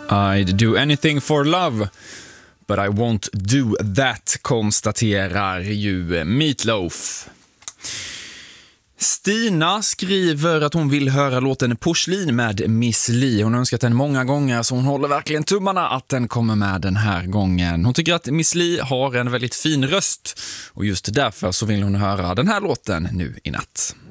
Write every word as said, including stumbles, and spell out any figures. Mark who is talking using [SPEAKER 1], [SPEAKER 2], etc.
[SPEAKER 1] I'd do anything for love, but I won't do that, konstaterar ju Meatloaf. Stina skriver att hon vill höra låten Porslin med Miss Li. Hon har önskat den många gånger, så hon håller verkligen tummarna att den kommer med den här gången. Hon tycker att Miss Li har en väldigt fin röst, och just därför så vill hon höra den här låten nu i natt.